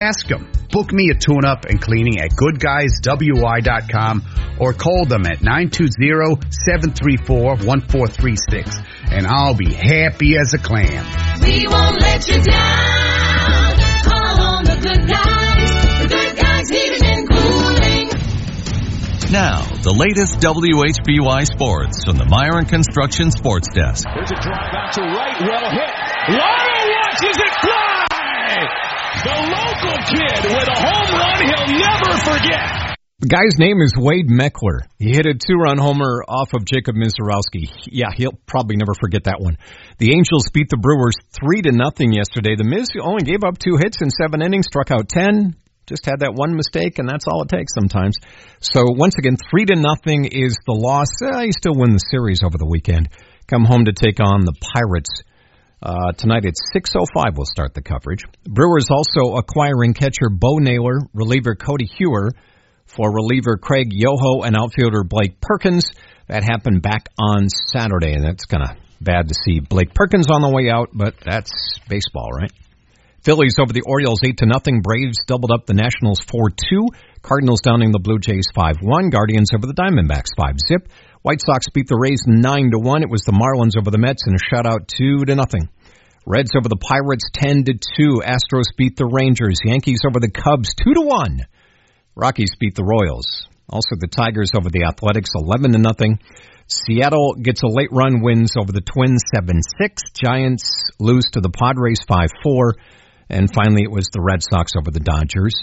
Ask them. Book me a tune-up and cleaning at goodguyswi.com or call them at 920-734-1436, and I'll be happy as a clam. We won't let you down. Call on the Good Guys. The Good Guys Heating and Cooling. Now, the latest WHBY sports from the Myron Construction Sports Desk. There's a drive out to right, well hit. Lotto watches it fly! The local kid with a home run he'll never forget. The guy's name is Wade Meckler. He hit a 2-run homer off of Jacob Mizorowski. Yeah, he'll probably never forget that one. The Angels beat the Brewers 3-0 yesterday. The Miz only gave up 2 hits in 7 innings, struck out 10. Just had that one mistake, and that's all it takes sometimes. So once again, 3-0 is the loss. You still win the series over the weekend. Come home to take on the Pirates. Tonight at 6:05 we'll start the coverage. Brewers also acquiring catcher Bo Naylor, reliever Cody Hewer, for reliever Craig Yoho and outfielder Blake Perkins. That happened back on Saturday, and that's kind of bad to see Blake Perkins on the way out, but that's baseball, right? Phillies over the Orioles 8-0. Braves doubled up the Nationals 4-2. Cardinals downing the Blue Jays 5-1. Guardians over the Diamondbacks 5-0. White Sox beat the Rays 9-1. It was the Marlins over the Mets in a shutout 2-0. Reds over the Pirates 10-2. Astros beat the Rangers. Yankees over the Cubs 2-1. Rockies beat the Royals. Also the Tigers over the Athletics 11-0. Seattle gets a late run, wins over the Twins 7-6. Giants lose to the Padres 5-4. And finally it was the Red Sox over the Dodgers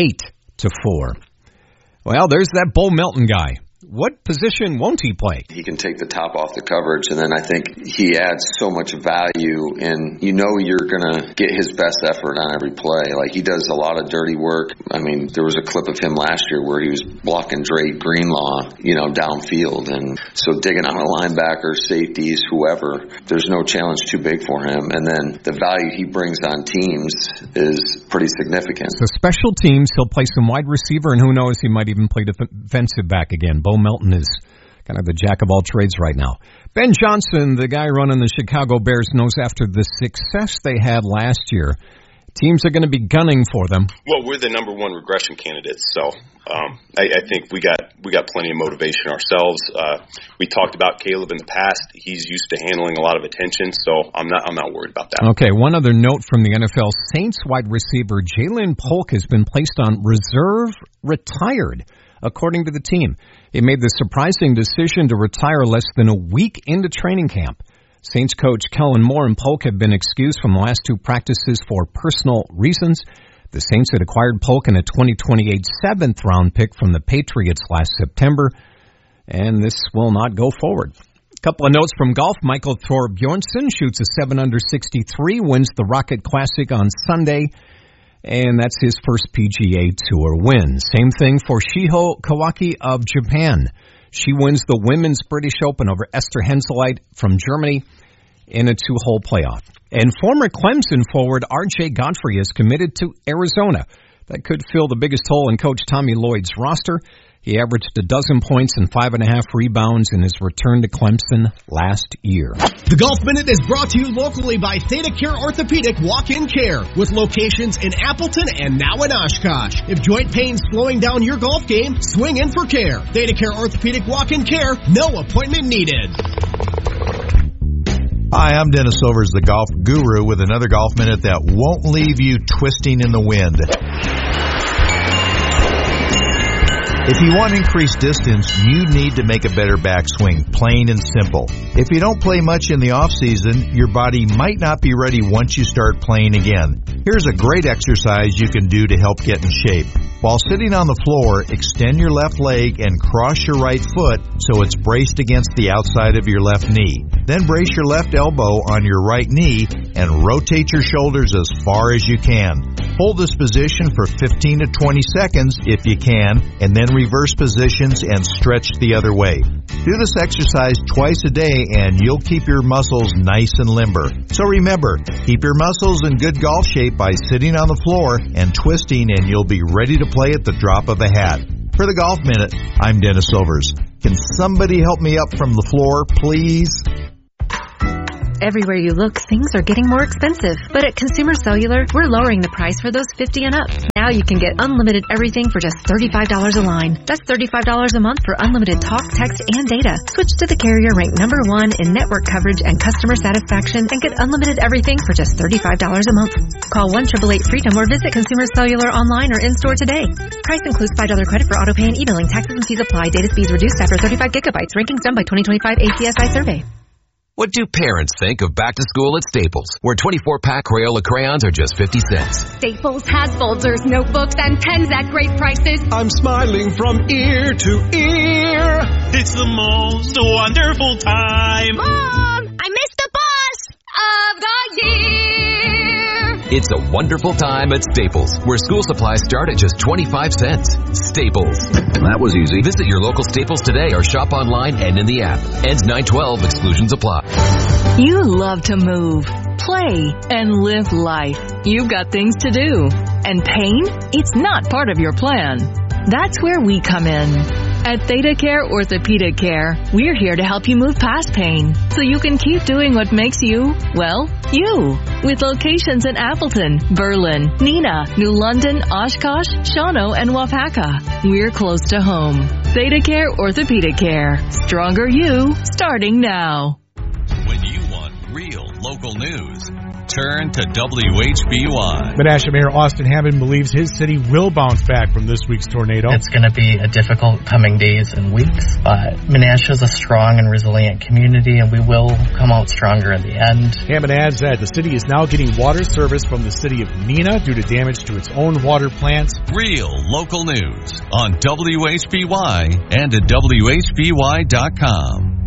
8-4. Well, there's that Bo Melton guy. What position won't he play? He can take the top off the coverage, and then I think he adds so much value, and you know you're going to get his best effort on every play. Like, he does a lot of dirty work. I mean, there was a clip of him last year where he was blocking Dre Greenlaw, downfield, and so digging out a linebacker, safeties, whoever, there's no challenge too big for him, and then the value he brings on teams is pretty significant. So special teams, he'll play some wide receiver, and who knows, he might even play defensive back again. Bo Melton is kind of the jack of all trades right now. Ben Johnson, the guy running the Chicago Bears, knows after the success they had last year, teams are going to be gunning for them. Well, we're the number one regression candidates, so I think we got plenty of motivation ourselves. We talked about Caleb in the past. He's used to handling a lot of attention, so I'm not worried about that. Okay, one other note from the NFL: Saints wide receiver Jalen Polk has been placed on reserve retired, according to the team. He made the surprising decision to retire less than a week into training camp. Saints coach Kellen Moore and Polk have been excused from the last 2 practices for personal reasons. The Saints had acquired Polk in a 2028 7th-round pick from the Patriots last September, and this will not go forward. A couple of notes from golf. Michael Thorbjornsen shoots a 7-under 63, wins the Rocket Classic on Sunday, and that's his first PGA Tour win. Same thing for Shiho Kawaki of Japan. She wins the Women's British Open over Esther Henseleit from Germany in a 2-hole playoff. And former Clemson forward R.J. Godfrey is committed to Arizona. That could fill the biggest hole in Coach Tommy Lloyd's roster. He averaged 12 points and 5.5 rebounds in his return to Clemson last year. The Golf Minute is brought to you locally by ThedaCare Orthopedic Walk-In Care, with locations in Appleton and now in Oshkosh. If joint pain's slowing down your golf game, swing in for care. ThedaCare Orthopedic Walk-In Care, no appointment needed. Hi, I'm Dennis Silvers, the golf guru, with another Golf Minute that won't leave you twisting in the wind. If you want increased distance, you need to make a better backswing, plain and simple. If you don't play much in the off-season, your body might not be ready once you start playing again. Here's a great exercise you can do to help get in shape. While sitting on the floor, extend your left leg and cross your right foot so it's braced against the outside of your left knee. Then brace your left elbow on your right knee and rotate your shoulders as far as you can. Hold this position for 15 to 20 seconds if you can, and then reverse positions and stretch the other way. Do this exercise twice a day and you'll keep your muscles nice and limber. So remember, keep your muscles in good golf shape by sitting on the floor and twisting, and you'll be ready to play at the drop of a hat. For the Golf Minute, I'm Dennis Silvers. Can somebody help me up from the floor, please? Everywhere you look, things are getting more expensive. But at Consumer Cellular, we're lowering the price for those 50 and up. Now you can get unlimited everything for just $35 a line. That's $35 a month for unlimited talk, text, and data. Switch to the carrier ranked #1 in network coverage and customer satisfaction and get unlimited everything for just $35 a month. Call 1-888-FREEDOM or visit Consumer Cellular online or in-store today. Price includes $5 credit for auto pay and e-billing. Taxes and fees apply. Data speeds reduced after 35 gigabytes. Rankings done by 2025 ACSI survey. What do parents think of back to school at Staples, where 24-pack Crayola crayons are just 50 cents? Staples has folders, notebooks, and pens at great prices. I'm smiling from ear to ear. It's the most wonderful time. Mom, I missed the bus of the year. It's a wonderful time at Staples, where school supplies start at just 25 cents. Staples. That was easy. Visit your local Staples today or shop online and in the app. Ends 9/12. Exclusions apply. You love to move, play, and live life. You've got things to do. And pain? It's not part of your plan. That's where we come in. At ThedaCare Orthopedic Care, we're here to help you move past pain so you can keep doing what makes you, well, you. With locations in Appleton, Berlin, Neenah, New London, Oshkosh, Shawano, and Wapaka. We're close to home. ThedaCare Orthopedic Care. Stronger you, starting now. When you want real local news, turn to WHBY. Menasha Mayor Austin Hammond believes his city will bounce back from this week's tornado. It's going to be a difficult coming days and weeks, but Menasha is a strong and resilient community, and we will come out stronger in the end. Hammond adds that the city is now getting water service from the city of Neenah due to damage to its own water plants. Real local news on WHBY and at WHBY.com.